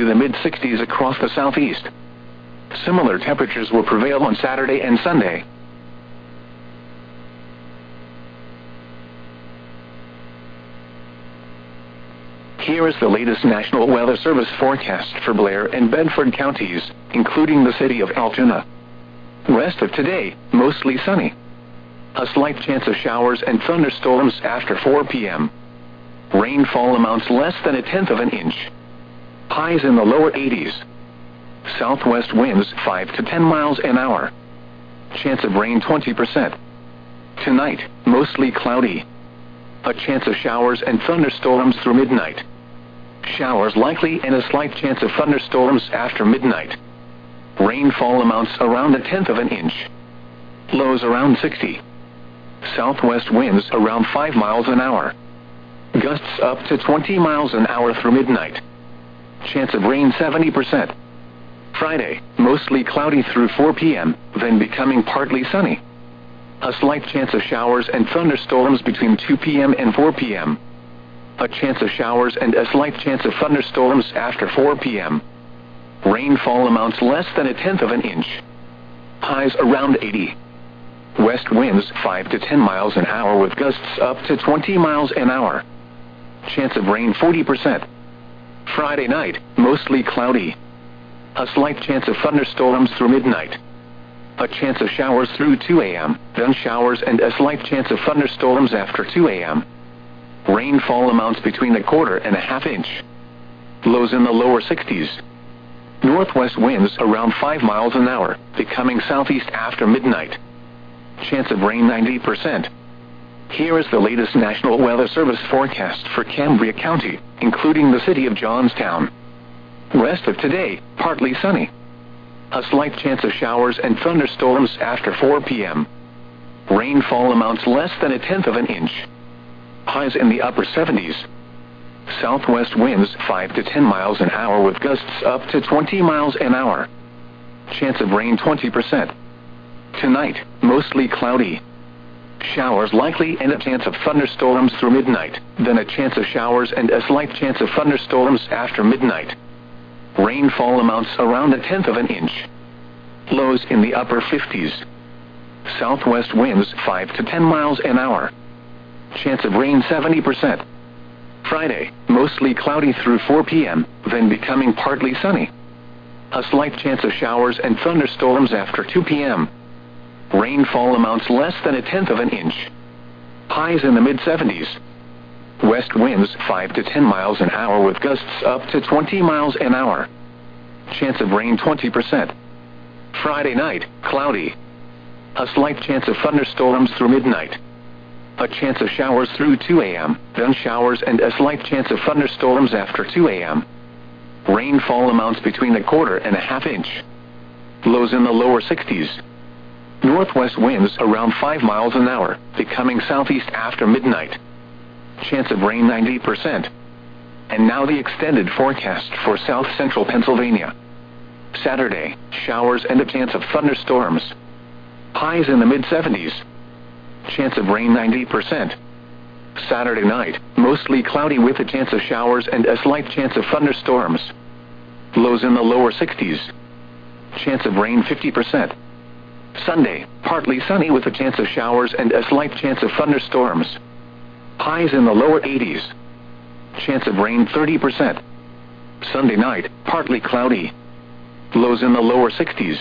to the mid-60s across the southeast. Similar temperatures will prevail on Saturday and Sunday. Here is the latest National Weather Service forecast for Blair and Bedford counties, including the city of Altoona. Rest of today, mostly sunny. A slight chance of showers and thunderstorms after 4 p.m. Rainfall amounts less than 1/10 of an inch. Highs in the lower 80s. Southwest winds 5 to 10 miles an hour. Chance of rain 20%. Tonight, mostly cloudy. A chance of showers and thunderstorms through midnight. Showers likely and a slight chance of thunderstorms after midnight. Rainfall amounts around 1/10 of an inch. Lows around 60. Southwest winds around 5 miles an hour. Gusts up to 20 miles an hour through midnight. Chance of rain 70%. Friday, mostly cloudy through 4 p.m., then becoming partly sunny. A slight chance of showers and thunderstorms between 2 p.m. and 4 p.m. A chance of showers and a slight chance of thunderstorms after 4 p.m. Rainfall amounts less than 1/10 of an inch. Highs around 80. West winds 5 to 10 miles an hour with gusts up to 20 miles an hour. Chance of rain 40%. Friday night, mostly cloudy. A slight chance of thunderstorms through midnight. A chance of showers through 2 a.m., then showers and a slight chance of thunderstorms after 2 a.m. Rainfall amounts between 1/4 and 1/2 inch. Lows in the lower 60s. Northwest winds around 5 miles an hour, becoming southeast after midnight. Chance of rain 90%. Here is the latest National Weather Service forecast for Cambria County, including the city of Johnstown. Rest of today, partly sunny. A slight chance of showers and thunderstorms after 4 p.m. Rainfall amounts less than 1/10 of an inch. Highs in the upper 70s. Southwest winds 5 to 10 miles an hour with gusts up to 20 miles an hour. Chance of rain 20%. Tonight, mostly cloudy. Showers likely and a chance of thunderstorms through midnight, then a chance of showers and a slight chance of thunderstorms after midnight. Rainfall amounts around 1/10 of an inch. Lows in the upper 50s. Southwest winds 5 to 10 miles an hour. Chance of rain 70%. Friday, mostly cloudy through 4 p.m., then becoming partly sunny. A slight chance of showers and thunderstorms after 2 p.m. Rainfall amounts less than 1/10 of an inch. Highs in the mid-70s. West winds 5 to 10 miles an hour with gusts up to 20 miles an hour. Chance of rain 20%. Friday night, cloudy. A slight chance of thunderstorms through midnight. A chance of showers through 2 a.m., then showers and a slight chance of thunderstorms after 2 a.m. Rainfall amounts between 1/4 and 1/2 inch. Lows in the lower 60s. Northwest winds around 5 miles an hour, becoming southeast after midnight. Chance of rain 90%. And now the extended forecast for south central Pennsylvania. Saturday, showers and a chance of thunderstorms. Highs in the mid-70s. Chance of rain 90%. Saturday night, mostly cloudy with a chance of showers and a slight chance of thunderstorms. Lows in the lower 60s. Chance of rain 50%. Sunday, partly sunny with a chance of showers and a slight chance of thunderstorms. Highs in the lower 80s. Chance of rain 30%. Sunday night, partly cloudy. Lows in the lower 60s.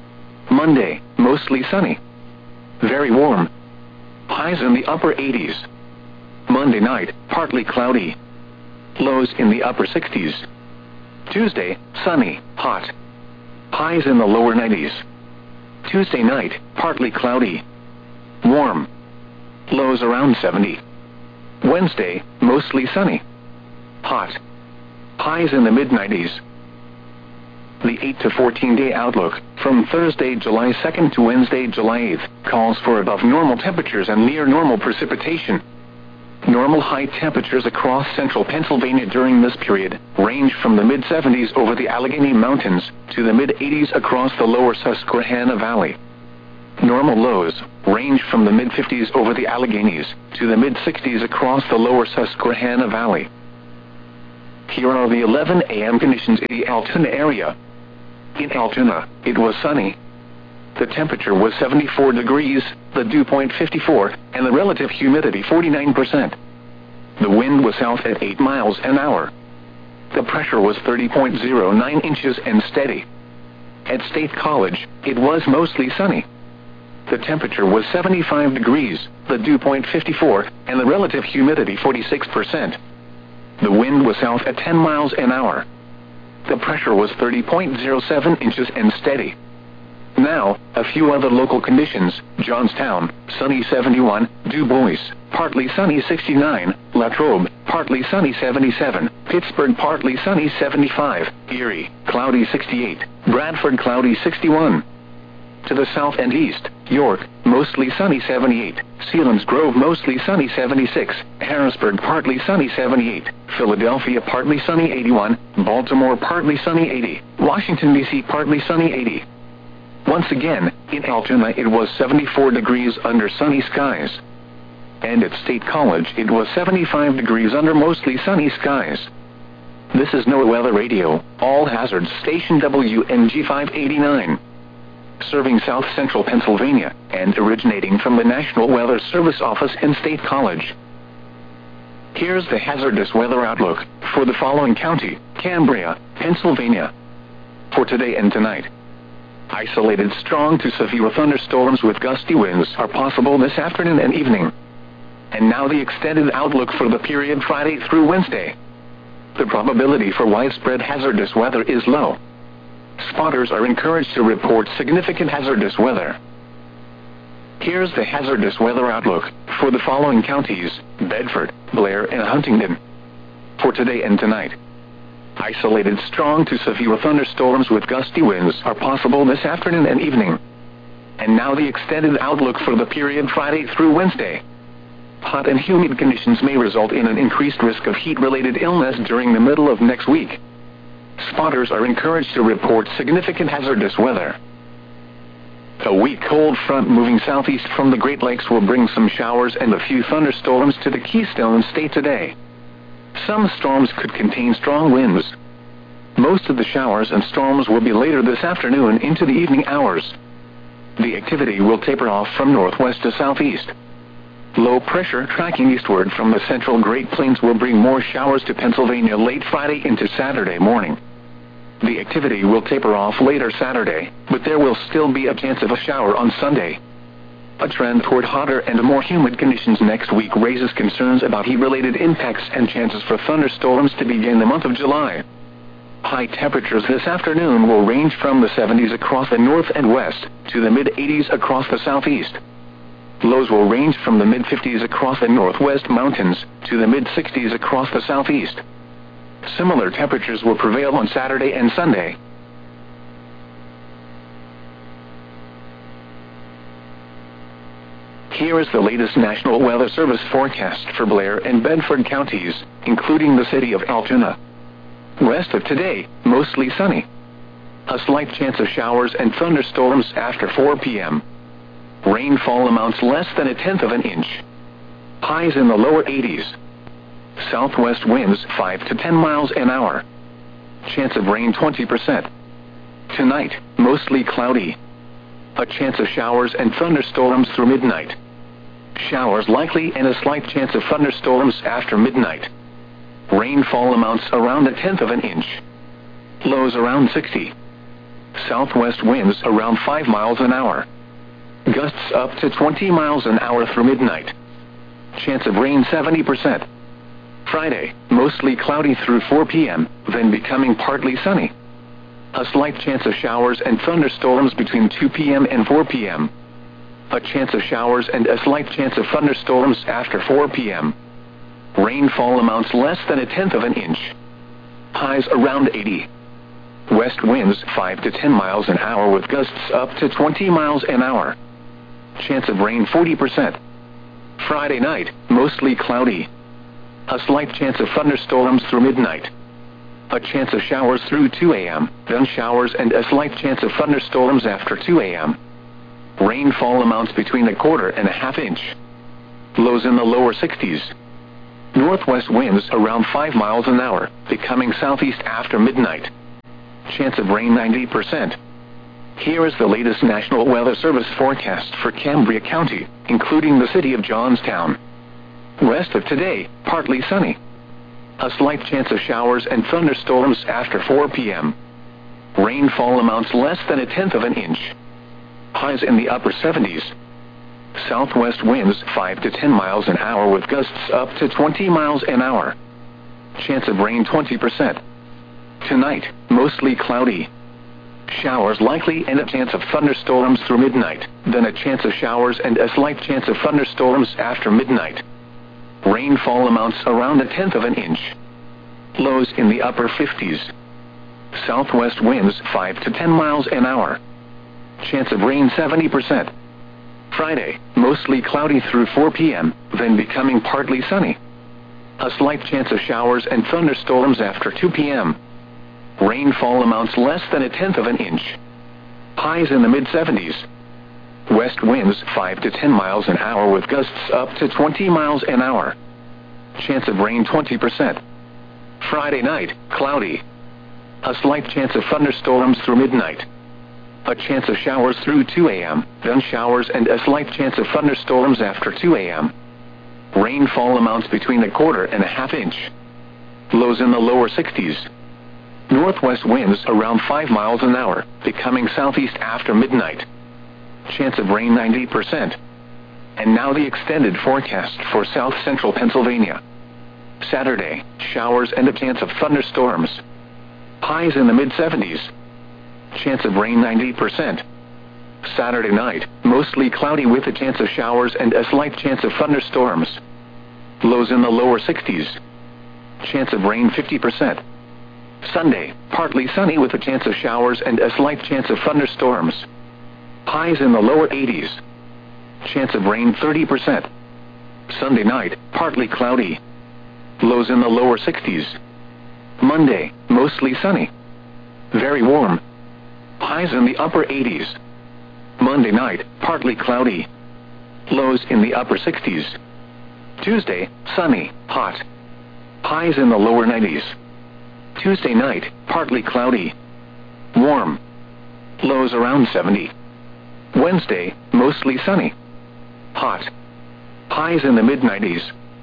Monday, mostly sunny. Very warm. Highs in the upper 80s. Monday night, partly cloudy. Lows in the upper 60s. Tuesday, sunny, hot. Highs in the lower 90s. Tuesday night, partly cloudy. Warm. Lows around 70. Wednesday, mostly sunny. Hot. Highs in the mid-90s. The 8 to 14-day outlook, from Thursday, July 2nd to Wednesday, July 8th, calls for above normal temperatures and near normal precipitation. Normal high temperatures across central Pennsylvania during this period range from the mid-70s over the Allegheny Mountains to the mid-80s across the lower Susquehanna Valley. Normal lows range from the mid-50s over the Alleghenies to the mid-60s across the lower Susquehanna Valley. Here are the 11 a.m. conditions in the Altoona area. In Altoona, it was sunny. The temperature was 74 degrees, the dew point 54, and the relative humidity 49%. The wind was south at 8 miles an hour. The pressure was 30.09 inches and steady. At State College, it was mostly sunny. The temperature was 75 degrees, the dew point 54, and the relative humidity 46%. The wind was south at 10 miles an hour. The pressure was 30.07 inches and steady. Now, a few other local conditions: Johnstown, sunny 71, Du Bois, partly sunny 69, Latrobe, partly sunny 77, Pittsburgh, partly sunny 75, Erie, cloudy 68, Bradford, cloudy 61. To the south and east, York, mostly sunny 78, Selinsgrove, mostly sunny 76, Harrisburg, partly sunny 78, Philadelphia, partly sunny 81, Baltimore, partly sunny 80, Washington, D.C., partly sunny 80. Once again, in Altoona it was 74 degrees under sunny skies. And at State College it was 75 degrees under mostly sunny skies. This is NOAA Weather Radio, all hazards station WNG 589. Serving South Central Pennsylvania, and originating from the National Weather Service office in State College. Here's the hazardous weather outlook for the following county: Cambria, Pennsylvania. For today and tonight, isolated strong to severe thunderstorms with gusty winds are possible this afternoon and evening. And now the extended outlook for the period Friday through Wednesday. The probability for widespread hazardous weather is low. Spotters are encouraged to report significant hazardous weather. Here's the hazardous weather outlook for the following counties: Bedford, Blair, and Huntingdon. For today and tonight, isolated strong to severe thunderstorms with gusty winds are possible this afternoon and evening. And now the extended outlook for the period Friday through Wednesday. Hot and humid conditions may result in an increased risk of heat-related illness during the middle of next week. Spotters are encouraged to report significant hazardous weather. A weak cold front moving southeast from the Great Lakes will bring some showers and a few thunderstorms to the Keystone State today. Some storms could contain strong winds. Most of the showers and storms will be later this afternoon into the evening hours. The activity will taper off from northwest to southeast. Low pressure tracking eastward from the central Great Plains will bring more showers to Pennsylvania late Friday into Saturday morning. The activity will taper off later Saturday, but there will still be a chance of a shower on Sunday. A trend toward hotter and more humid conditions next week raises concerns about heat-related impacts and chances for thunderstorms to begin the month of July. High temperatures this afternoon will range from the 70s across the north and west to the mid-80s across the southeast. Lows will range from the mid-50s across the northwest mountains to the mid-60s across the southeast. Similar temperatures will prevail on Saturday and Sunday. Here is the latest National Weather Service forecast for Blair and Bedford counties, including the city of Altoona. Rest of today, mostly sunny. A slight chance of showers and thunderstorms after 4 p.m. Rainfall amounts less than 1/10 of an inch. Highs in the lower 80s. Southwest winds 5 to 10 miles an hour. Chance of rain 20%. Tonight, mostly cloudy. A chance of showers and thunderstorms through midnight. Showers likely and a slight chance of thunderstorms after midnight. Rainfall amounts around 1/10 of an inch. Lows around 60. Southwest winds around 5 miles an hour. Gusts up to 20 miles an hour through midnight. Chance of rain 70%. Friday, mostly cloudy through 4 p.m., then becoming partly sunny. A slight chance of showers and thunderstorms between 2 p.m. and 4 p.m. A chance of showers and a slight chance of thunderstorms after 4 p.m. Rainfall amounts less than 1/10 of an inch. Highs around 80. West winds 5 to 10 miles an hour with gusts up to 20 miles an hour. Chance of rain 40%. Friday night, mostly cloudy. A slight chance of thunderstorms through midnight. A chance of showers through 2 a.m., then showers and a slight chance of thunderstorms after 2 a.m. Rainfall amounts between 1/4 and 1/2 inch. Lows in the lower 60s. Northwest winds around 5 miles an hour, becoming southeast after midnight. Chance of rain 90%. Here is the latest National Weather Service forecast for Cambria County, including the city of Johnstown. Rest of today, partly sunny. A slight chance of showers and thunderstorms after 4 p.m. Rainfall amounts less than 1/10 of an inch. Highs in the upper 70s. Southwest winds 5 to 10 miles an hour with gusts up to 20 miles an hour. Chance of rain 20%. Tonight, mostly cloudy. Showers likely and a chance of thunderstorms through midnight, then a chance of showers and a slight chance of thunderstorms after midnight. Rainfall amounts around 1/10 of an inch. Lows in the upper 50s. Southwest winds 5 to 10 miles an hour. Chance of rain 70%. Friday, mostly cloudy through 4 p.m., then becoming partly sunny. A slight chance of showers and thunderstorms after 2 p.m. Rainfall amounts less than 1/10 of an inch. Highs in the mid-70s. West winds 5 to 10 miles an hour with gusts up to 20 miles an hour. Chance of rain 20%. Friday night, cloudy. A slight chance of thunderstorms through midnight. A chance of showers through 2 a.m., then showers and a slight chance of thunderstorms after 2 a.m. Rainfall amounts between 1/4 and 1/2 inch. Lows in the lower 60s. Northwest winds around 5 miles an hour, becoming southeast after midnight. Chance of rain 90%. And now the extended forecast for south central Pennsylvania. Saturday, showers and a chance of thunderstorms. Highs in the mid-70s. Chance of rain 90%. Saturday night, mostly cloudy with a chance of showers and a slight chance of thunderstorms. Lows in the lower 60s. Chance of rain 50%. Sunday, partly sunny with a chance of showers and a slight chance of thunderstorms. Highs in the lower 80s. Chance of rain 30%. Sunday night, partly cloudy. Lows in the lower 60s. Monday, mostly sunny. Very warm. Highs in the upper 80s. Monday night, partly cloudy. Lows in the upper 60s. Tuesday, sunny, hot. Highs in the lower 90s. Tuesday night, partly cloudy. Warm. Lows around 70. Wednesday, mostly sunny. Hot. Highs in the mid-90s.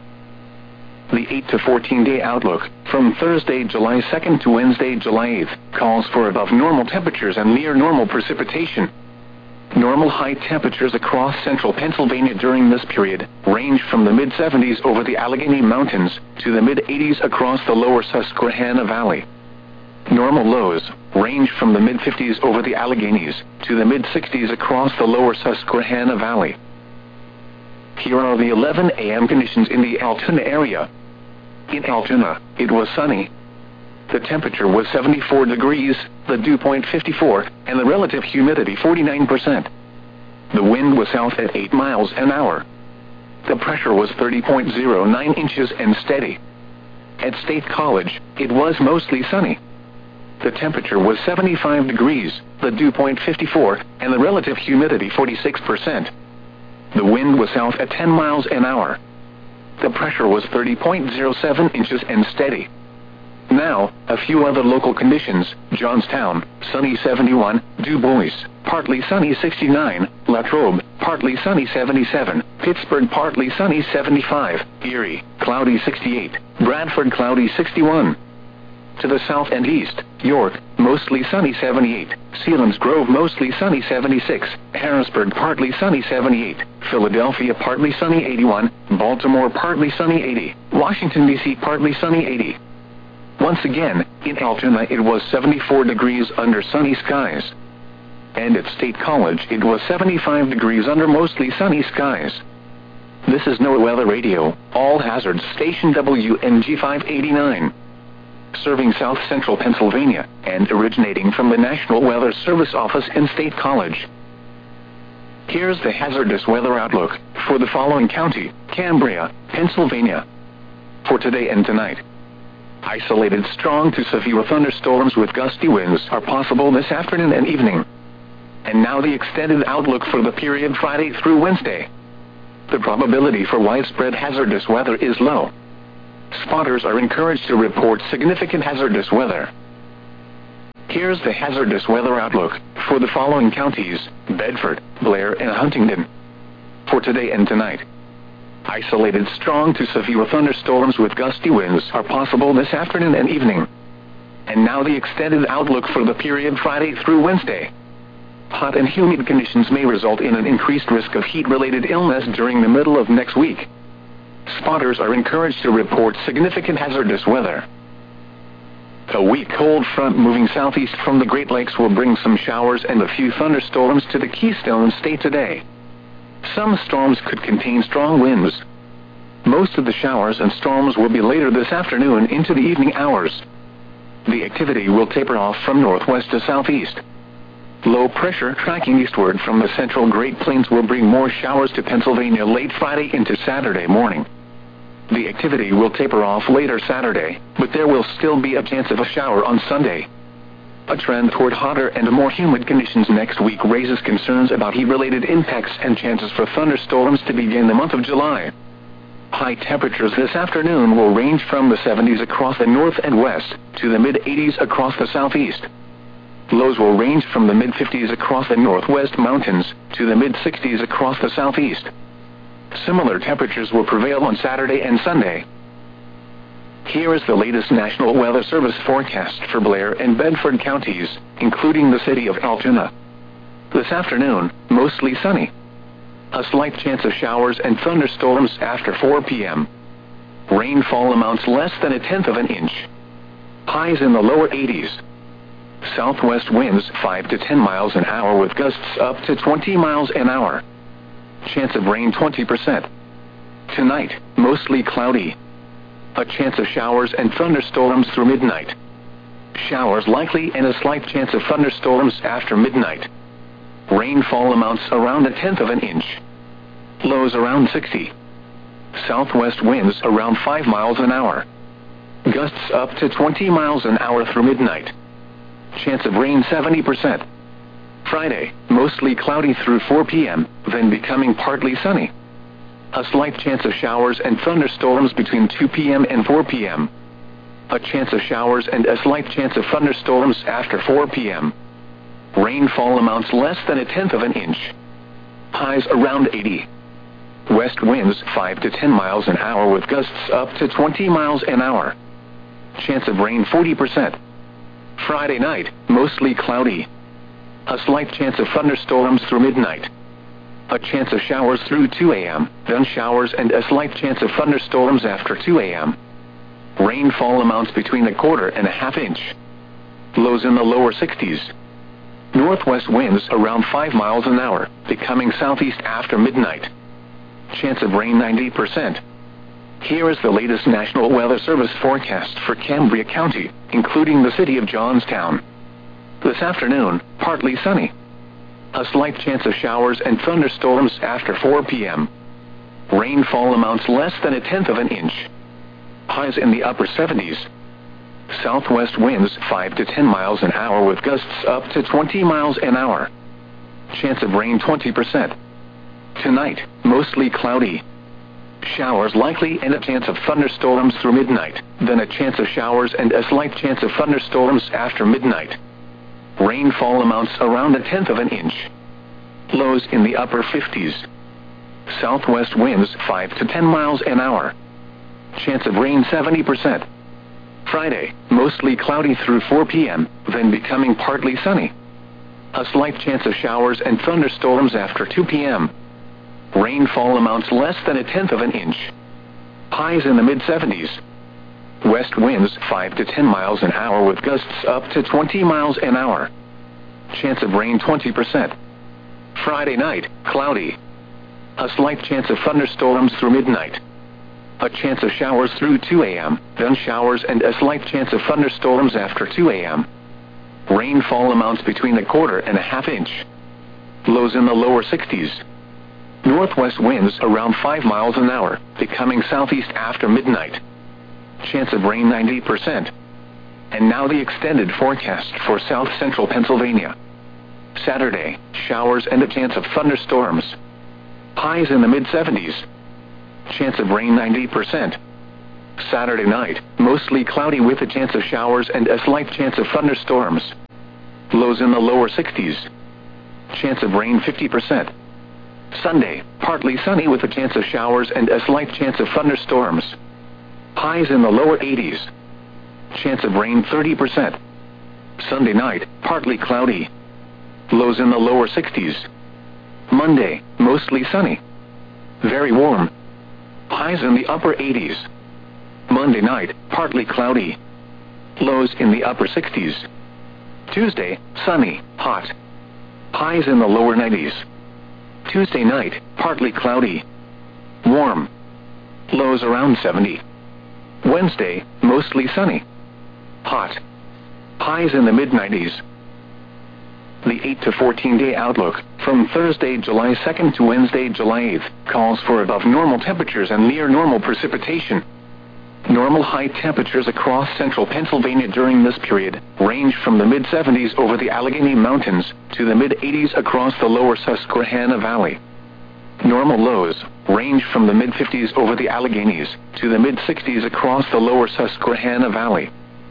The 8 to 14-day outlook, from Thursday, July 2nd to Wednesday, July 8th, calls for above normal temperatures and near normal precipitation. Normal high temperatures across central Pennsylvania during this period range from the mid-70s over the Allegheny Mountains to the mid-80s across the lower Susquehanna Valley. Normal lows range from the mid-50s over the Alleghenies to the mid-60s across the lower Susquehanna Valley. Here are the 11 a.m. conditions in the Altoona area. In Altoona, it was sunny. The temperature was 74 degrees, the dew point 54, and the relative humidity 49%. The wind was south at 8 miles an hour. The pressure was 30.09 inches and steady. At State College, it was mostly sunny. The temperature was 75 degrees, the dew point 54, and the relative humidity 46%. The wind was south at 10 miles an hour. The pressure was 30.07 inches and steady. Now, a few other local conditions. Johnstown, sunny 71, Du Bois, partly sunny 69, Latrobe, partly sunny 77, Pittsburgh, partly sunny 75, Erie, cloudy 68, Bradford, cloudy 61. To the south and east, York, mostly sunny 78, Selinsgrove, mostly sunny 76, Harrisburg, partly sunny 78, Philadelphia, partly sunny 81, Baltimore, partly sunny 80, Washington, D.C., partly sunny 80. Once again, in Altoona it was 74 degrees under sunny skies. And at State College it was 75 degrees under mostly sunny skies. This is NOAA Weather Radio, all hazards station WNG 589. Serving south central Pennsylvania, and originating from the National Weather Service office in State College. Here's the hazardous weather outlook for the following county: Cambria, Pennsylvania. For today and tonight. Isolated strong to severe thunderstorms with gusty winds are possible this afternoon and evening. And now the extended outlook for the period Friday through Wednesday. The probability for widespread hazardous weather is low. Spotters are encouraged to report significant hazardous weather. Here's the hazardous weather outlook for the following counties: Bedford, Blair, and Huntingdon. For today and tonight, isolated strong to severe thunderstorms with gusty winds are possible this afternoon and evening. And now the extended outlook for the period Friday through Wednesday. Hot and humid conditions may result in an increased risk of heat-related illness during the middle of next week. Spotters are encouraged to report significant hazardous weather. A weak cold front moving southeast from the Great Lakes will bring some showers and a few thunderstorms to the Keystone State today. Some storms could contain strong winds. Most of the showers and storms will be later this afternoon into the evening hours. The activity will taper off from northwest to southeast. Low pressure tracking eastward from the central Great Plains will bring more showers to Pennsylvania late Friday into Saturday morning. The activity will taper off later Saturday, but there will still be a chance of a shower on Sunday. A trend toward hotter and more humid conditions next week raises concerns about heat-related impacts and chances for thunderstorms to begin the month of July. High temperatures this afternoon will range from the 70s across the north and west to the mid-80s across the southeast. Lows will range from the mid-50s across the northwest mountains to the mid-60s across the southeast. Similar temperatures will prevail on Saturday and Sunday. Here is the latest National Weather Service forecast for Blair and Bedford counties, including the city of Altoona. This afternoon, mostly sunny. A slight chance of showers and thunderstorms after 4 p.m. Rainfall amounts less than 1/10 of an inch. Highs in the lower 80s. Southwest winds 5 to 10 miles an hour with gusts up to 20 miles an hour. Chance of rain 20%. Tonight, mostly cloudy. A chance of showers and thunderstorms through midnight. Showers likely and a slight chance of thunderstorms after midnight. Rainfall amounts around 1/10 of an inch. Lows around 60. Southwest winds around 5 miles an hour. Gusts up to 20 miles an hour through midnight. Chance of rain 70%. Friday, mostly cloudy through 4 p.m., then becoming partly sunny. A slight chance of showers and thunderstorms between 2 p.m. and 4 p.m. A chance of showers and a slight chance of thunderstorms after 4 p.m. Rainfall amounts less than 1/10 of an inch. Highs around 80. West winds 5 to 10 miles an hour with gusts up to 20 miles an hour. Chance of rain 40%. Friday night, mostly cloudy. A slight chance of thunderstorms through midnight. A chance of showers through 2 a.m., then showers and a slight chance of thunderstorms after 2 a.m. Rainfall amounts between 1/4 and 1/2 inch. Lows in the lower 60s. Northwest winds around 5 miles an hour, becoming southeast after midnight. Chance of rain 90%. Here is the latest National Weather Service forecast for Cambria County, including the city of Johnstown. This afternoon, partly sunny. A slight chance of showers and thunderstorms after 4 p.m. Rainfall amounts less than 1/10 of an inch. Highs in the upper 70s. Southwest winds 5 to 10 miles an hour with gusts up to 20 miles an hour. Chance of rain 20%. Tonight, mostly cloudy. Showers likely and a chance of thunderstorms through midnight, then a chance of showers and a slight chance of thunderstorms after midnight. Rainfall amounts around 1/10 of an inch. Lows in the upper 50s. Southwest winds 5 to 10 miles an hour. Chance of rain 70%. Friday, mostly cloudy through 4 p.m., then becoming partly sunny. A slight chance of showers and thunderstorms after 2 p.m. Rainfall amounts less than 1/10 of an inch. Highs in the mid-70s. West winds 5 to 10 miles an hour with gusts up to 20 miles an hour. Chance of rain 20%. Friday night, cloudy. A slight chance of thunderstorms through midnight. A chance of showers through 2 a.m., then showers and a slight chance of thunderstorms after 2 a.m. Rainfall amounts between 1/4 and 1/2 inch. Lows in the lower 60s. Northwest winds around 5 miles an hour, becoming southeast after midnight. Chance of rain 90%. And now the extended forecast for south central Pennsylvania. Saturday, showers and a chance of thunderstorms. Highs in the mid-70s. Chance of rain 90%. Saturday night, mostly cloudy with a chance of showers and a slight chance of thunderstorms. Lows in the lower 60s. Chance of rain 50%. Sunday, partly sunny with a chance of showers and a slight chance of thunderstorms. Highs in the lower 80s. Chance of rain 30%. Sunday night, partly cloudy. Lows in the lower 60s. Monday, mostly sunny. Very warm. Highs in the upper 80s. Monday night, partly cloudy. Lows in the upper 60s. Tuesday, sunny, hot. Highs in the lower 90s. Tuesday night, partly cloudy. Warm. Lows around 70. Wednesday, mostly sunny. Hot. Highs in the mid-90s. The 8 to 14-day outlook, from Thursday, July 2nd to Wednesday, July 8th, calls for above normal temperatures and near normal precipitation. Normal high temperatures across central Pennsylvania during this period range from the mid-70s over the Allegheny Mountains to the mid-80s across the lower Susquehanna Valley. Normal lows range from the mid-50s over the Alleghenies to the mid-60s across the lower Susquehanna Valley.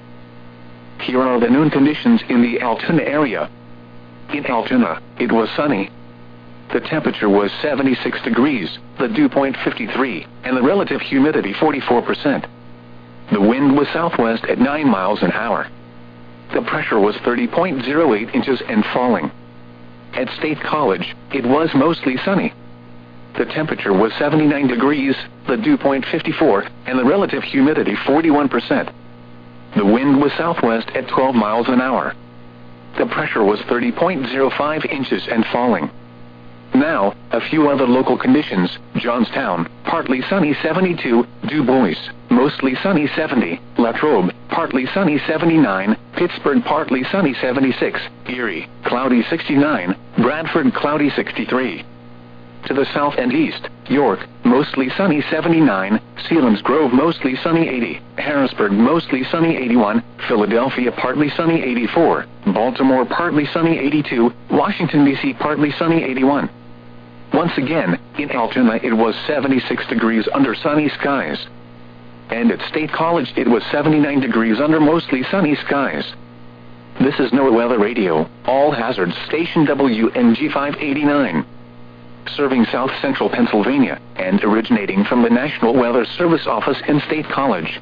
Here are the noon conditions in the Altoona area. In Altoona, it was sunny. The temperature was 76 degrees, the dew point 53, and the relative humidity 44%. The wind was southwest at 9 miles an hour. The pressure was 30.08 inches and falling. At State College, it was mostly sunny. The temperature was 79 degrees, the dew point 54, and the relative humidity 41%. The wind was southwest at 12 miles an hour. The pressure was 30.05 inches and falling. Now, a few other local conditions. Johnstown, partly sunny 72, Du Bois, mostly sunny 70, Latrobe, partly sunny 79, Pittsburgh, partly sunny 76, Erie, cloudy 69, Bradford, cloudy 63. To the south and east, York, mostly sunny 79, Selinsgrove, mostly sunny 80, Harrisburg, mostly sunny 81, Philadelphia, partly sunny 84, Baltimore, partly sunny 82, Washington, D.C., partly sunny 81. Once again, in Altoona it was 76 degrees under sunny skies. And at State College it was 79 degrees under mostly sunny skies. This is NOAA Weather Radio, All Hazards Station WNG 589. Serving South Central Pennsylvania, and originating from the National Weather Service office in State College.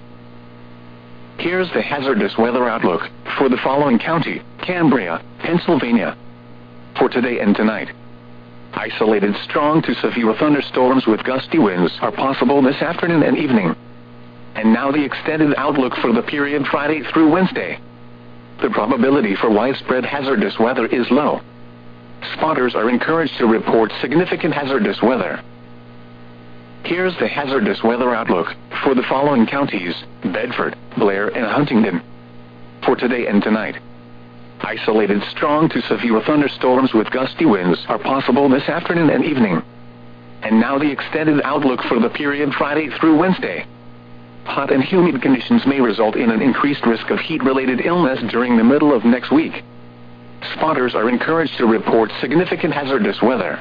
Here's the hazardous weather outlook for the following county: Cambria, Pennsylvania. For today and tonight. Isolated strong to severe thunderstorms with gusty winds are possible this afternoon and evening. And now the extended outlook for the period Friday through Wednesday. The probability for widespread hazardous weather is low. Spotters are encouraged to report significant hazardous weather. Here's the hazardous weather outlook for the following counties: Bedford, Blair, and Huntingdon. For today and tonight. Isolated strong to severe thunderstorms with gusty winds are possible this afternoon and evening. And now the extended outlook for the period Friday through Wednesday. Hot and humid conditions may result in an increased risk of heat-related illness during the middle of next week. Spotters are encouraged to report significant hazardous weather.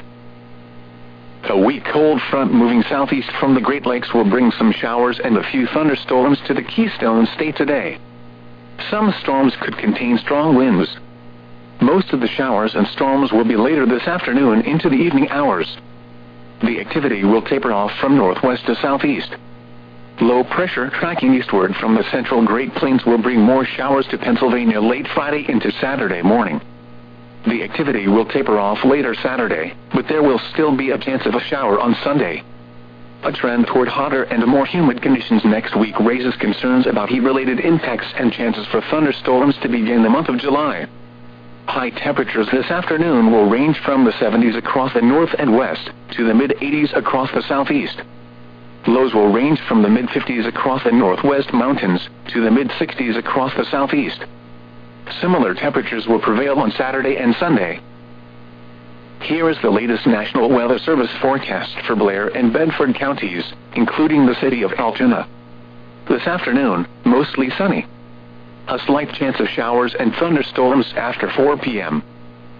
A weak cold front moving southeast from the Great Lakes will bring some showers and a few thunderstorms to the Keystone State today. Some storms could contain strong winds. Most of the showers and storms will be later this afternoon into the evening hours. The activity will taper off from northwest to southeast. Low pressure tracking eastward from the central Great Plains will bring more showers to Pennsylvania late Friday into Saturday morning. The activity will taper off later Saturday, but there will still be a chance of a shower on Sunday. A trend toward hotter and more humid conditions next week raises concerns about heat-related impacts and chances for thunderstorms to begin the month of July. High temperatures this afternoon will range from the 70s across the north and west to the mid-80s across the southeast. Lows will range from the mid-50s across the northwest mountains to the mid-60s across the southeast. Similar temperatures will prevail on Saturday and Sunday. Here is the latest National Weather Service forecast for Blair and Bedford counties, including the city of Altoona. This afternoon, mostly sunny. A slight chance of showers and thunderstorms after 4 p.m.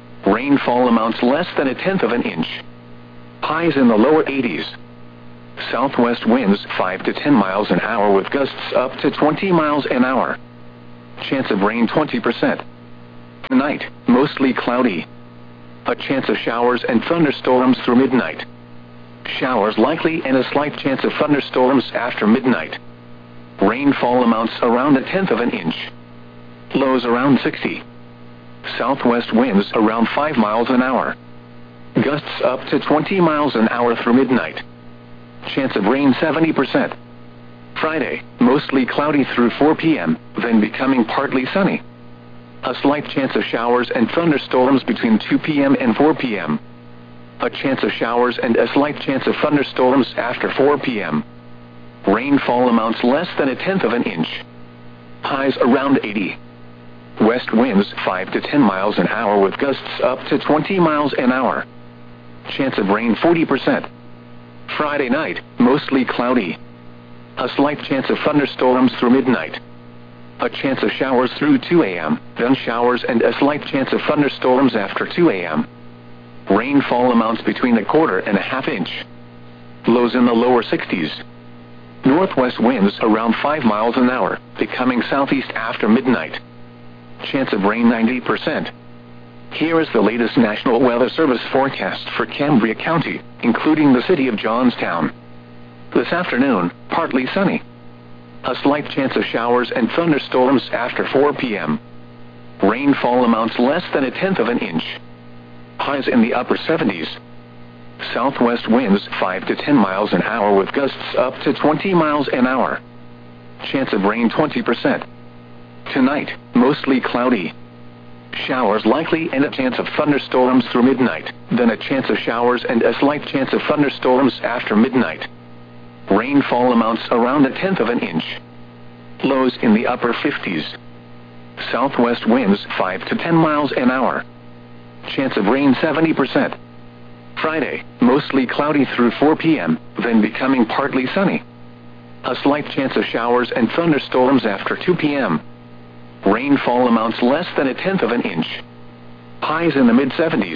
Rainfall amounts less than 1/10 of an inch. Highs in the lower 80s. Southwest winds 5 to 10 miles an hour with gusts up to 20 miles an hour. Chance of rain 20%. Tonight, mostly cloudy. A chance of showers and thunderstorms through midnight. Showers likely and a slight chance of thunderstorms after midnight. Rainfall amounts around 1/10 of an inch. Lows around 60. Southwest winds around 5 miles an hour. Gusts up to 20 miles an hour through midnight. Chance of rain 70%. Friday, mostly cloudy through 4 p.m., then becoming partly sunny. A slight chance of showers and thunderstorms between 2 p.m. and 4 p.m. A chance of showers and a slight chance of thunderstorms after 4 p.m. Rainfall amounts less than 1/10 of an inch. Highs around 80. West winds 5 to 10 miles an hour with gusts up to 20 miles an hour. Chance of rain 40%. Friday night, mostly cloudy. A slight chance of thunderstorms through midnight. A chance of showers through 2 a.m., then showers and a slight chance of thunderstorms after 2 a.m. Rainfall amounts between 1/4 and 1/2 inch. Lows in the lower 60s. Northwest winds around 5 miles an hour, becoming southeast after midnight. Chance of rain 90%. Here is the latest National Weather Service forecast for Cambria County, including the city of Johnstown. This afternoon, partly sunny. A slight chance of showers and thunderstorms after 4 p.m. Rainfall amounts less than 1/10 of an inch. Highs in the upper 70s. Southwest winds 5 to 10 miles an hour with gusts up to 20 miles an hour. Chance of rain 20%. Tonight, mostly cloudy. Showers likely and a chance of thunderstorms through midnight, then a chance of showers and a slight chance of thunderstorms after midnight. Rainfall amounts around 1/10 of an inch. Lows in the upper 50s. Southwest winds 5 to 10 miles an hour. Chance of rain 70%. Friday, mostly cloudy through 4 p.m., then becoming partly sunny. A slight chance of showers and thunderstorms after 2 p.m. Rainfall amounts less than 1/10 of an inch. Highs in the mid-70s.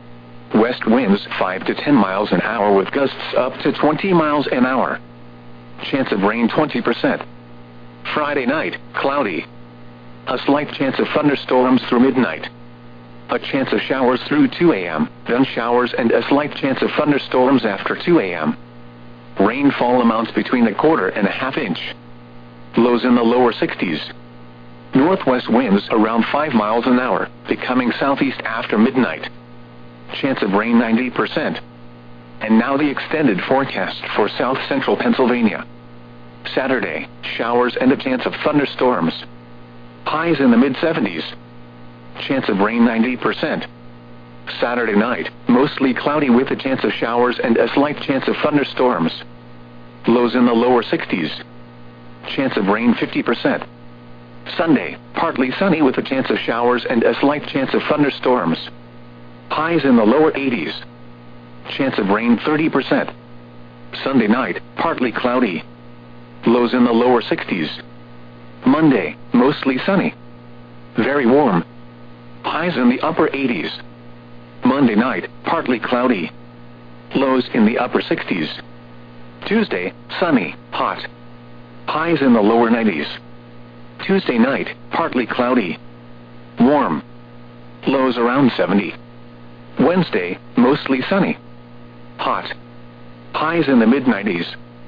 West winds 5 to 10 miles an hour with gusts up to 20 miles an hour. Chance of rain 20%. Friday night, cloudy. A slight chance of thunderstorms through midnight. A chance of showers through 2 a.m., then showers and a slight chance of thunderstorms after 2 a.m. Rainfall amounts between 1/4 and 1/2 inch. Lows in the lower 60s. Northwest winds around 5 miles an hour, becoming southeast after midnight. Chance of rain 90%. And now the extended forecast for south central Pennsylvania. Saturday, showers and a chance of thunderstorms. Highs in the mid-70s. Chance of rain 90%. Saturday night, mostly cloudy with a chance of showers and a slight chance of thunderstorms. Lows in the lower 60s. Chance of rain 50%. Sunday, partly sunny with a chance of showers and a slight chance of thunderstorms. Highs in the lower 80s. Chance of rain 30%. Sunday night, partly cloudy. Lows in the lower 60s. Monday, mostly sunny. Very warm. Highs in the upper 80s. Monday night, partly cloudy. Lows in the upper 60s. Tuesday, sunny, hot. Highs in the lower 90s. Tuesday night, partly cloudy. Warm. Lows around 70. Wednesday, mostly sunny. Hot. Highs in the mid-90s.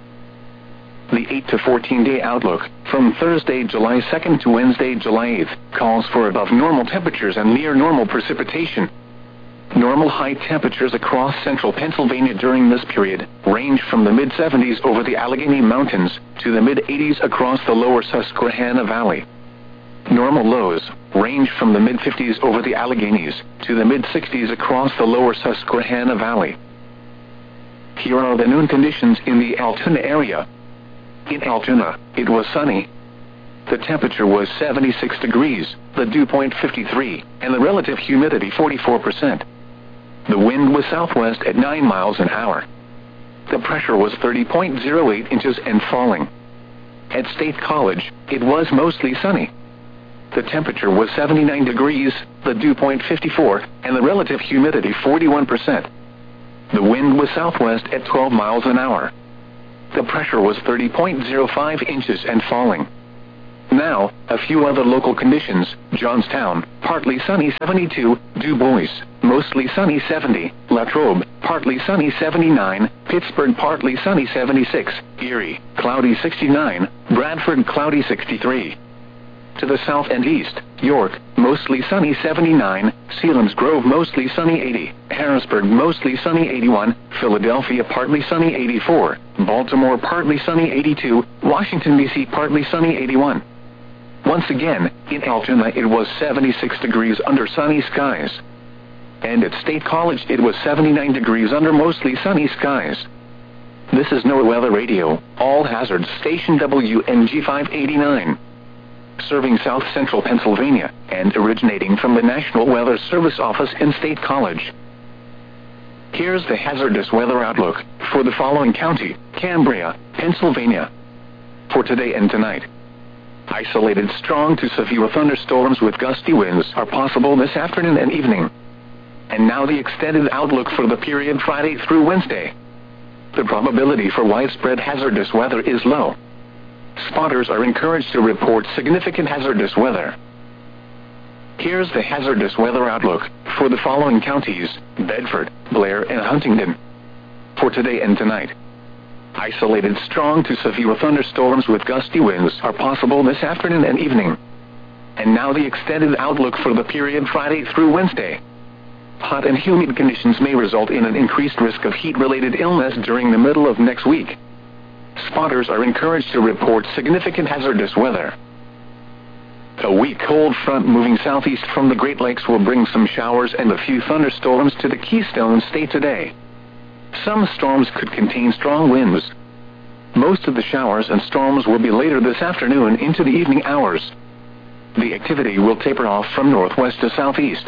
The 8 to 14-day outlook, from Thursday, July 2nd to Wednesday, July 8th, calls for above normal temperatures and near normal precipitation. Normal high temperatures across central Pennsylvania during this period range from the mid-70s over the Allegheny Mountains to the mid-80s across the lower Susquehanna Valley. Normal lows range from the mid-50s over the Alleghenies to the mid-60s across the lower Susquehanna Valley. Here are the noon conditions in the Altoona area. In Altoona, it was sunny. The temperature was 76 degrees, the dew point 53, and the relative humidity 44%. The wind was southwest at 9 miles an hour. The pressure was 30.08 inches and falling. At State College, it was mostly sunny. The temperature was 79 degrees, the dew point 54, and the relative humidity 41%. The wind was southwest at 12 miles an hour. The pressure was 30.05 inches and falling. Now, a few other local conditions: Johnstown, partly sunny 72, Du Bois, mostly sunny 70, Latrobe, partly sunny 79, Pittsburgh, partly sunny 76, Erie, cloudy 69, Bradford, cloudy 63. To the south and east, York, mostly sunny 79, Selinsgrove, mostly sunny 80, Harrisburg, mostly sunny 81, Philadelphia, partly sunny 84, Baltimore, partly sunny 82, Washington, D.C., partly sunny 81. Once again, in Altoona it was 76 degrees under sunny skies. And at State College it was 79 degrees under mostly sunny skies. This is NOAA Weather Radio, all hazards station WNG 589. Serving south central Pennsylvania, and originating from the National Weather Service office in State College. Here's the hazardous weather outlook for the following county: Cambria, Pennsylvania. For today and tonight. Isolated strong to severe thunderstorms with gusty winds are possible this afternoon and evening. And now the extended outlook for the period Friday through Wednesday. The probability for widespread hazardous weather is low. Spotters are encouraged to report significant hazardous weather. Here's the hazardous weather outlook for the following counties: Bedford, Blair, and Huntingdon. For today and tonight. Isolated strong to severe thunderstorms with gusty winds are possible this afternoon and evening. And now the extended outlook for the period Friday through Wednesday. Hot and humid conditions may result in an increased risk of heat-related illness during the middle of next week. Spotters are encouraged to report significant hazardous weather. A weak cold front moving southeast from the Great Lakes will bring some showers and a few thunderstorms to the Keystone State today. Some storms could contain strong winds. Most of the showers and storms will be later this afternoon into the evening hours. The activity will taper off from northwest to southeast.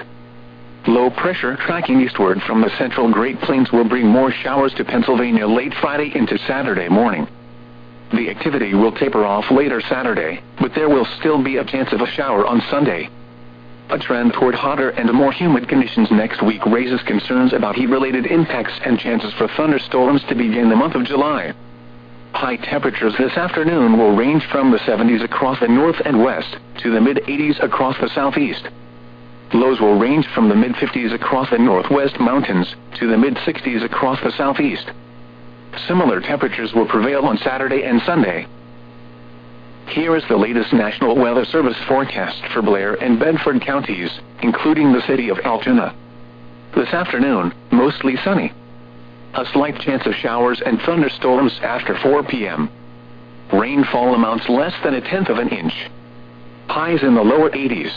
Low pressure tracking eastward from the central Great Plains will bring more showers to Pennsylvania late Friday into Saturday morning. The activity will taper off later Saturday, but there will still be a chance of a shower on Sunday. A trend toward hotter and more humid conditions next week raises concerns about heat-related impacts and chances for thunderstorms to begin the month of July. High temperatures this afternoon will range from the 70s across the north and west to the mid-80s across the southeast. Lows will range from the mid-50s across the northwest mountains to the mid-60s across the southeast. Similar temperatures will prevail on Saturday and Sunday. Here is the latest National Weather Service forecast for Blair and Bedford counties, including the city of Altoona. This afternoon, mostly sunny. A slight chance of showers and thunderstorms after 4 p.m. Rainfall amounts less than 1/10 of an inch. Highs in the lower 80s.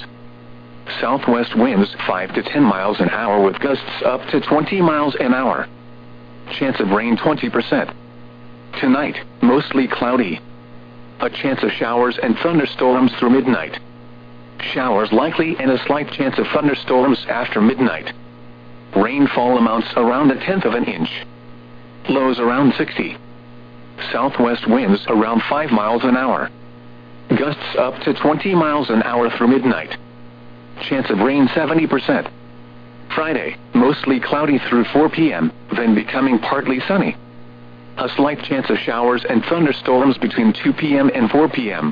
Southwest winds 5 to 10 miles an hour with gusts up to 20 miles an hour. Chance of rain 20%. Tonight, mostly cloudy. A chance of showers and thunderstorms through midnight. Showers likely and a slight chance of thunderstorms after midnight. Rainfall amounts around 1/10 of an inch. Lows around 60. Southwest winds around 5 miles an hour. Gusts up to 20 miles an hour through midnight. Chance of rain 70%. Friday, mostly cloudy through 4 p.m., then becoming partly sunny. A slight chance of showers and thunderstorms between 2 p.m. and 4 p.m.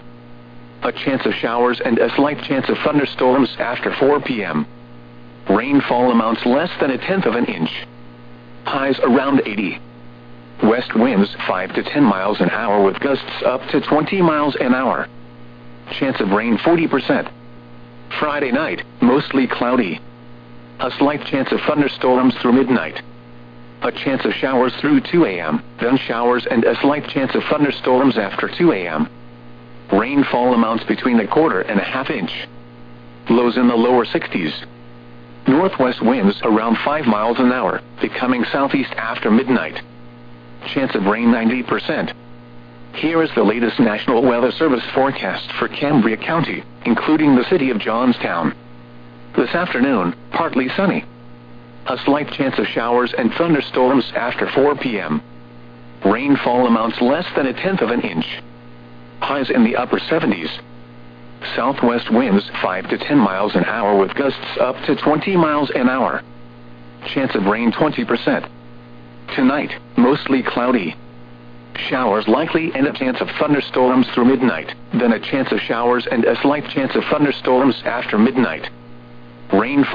A chance of showers and a slight chance of thunderstorms after 4 p.m. Rainfall amounts less than 1/10 of an inch. Highs around 80. West winds 5 to 10 miles an hour with gusts up to 20 miles an hour. Chance of rain 40%. Friday night, mostly cloudy. A slight chance of thunderstorms through midnight. A chance of showers through 2 a.m., then showers and a slight chance of thunderstorms after 2 a.m. Rainfall amounts between 1/4 and 1/2 inch. Lows in the lower 60s. Northwest winds around 5 miles an hour, becoming southeast after midnight. Chance of rain 90%. Here is the latest National Weather Service forecast for Cambria County, including the city of Johnstown. This afternoon, partly sunny. A slight chance of showers and thunderstorms after 4 p.m. Rainfall amounts less than 1/10 of an inch. Highs in the upper 70s. Southwest winds 5 to 10 miles an hour with gusts up to 20 miles an hour. Chance of rain 20%. Tonight, mostly cloudy. Showers likely and a chance of thunderstorms through midnight, then a chance of showers and a slight chance of thunderstorms after midnight. Rainfall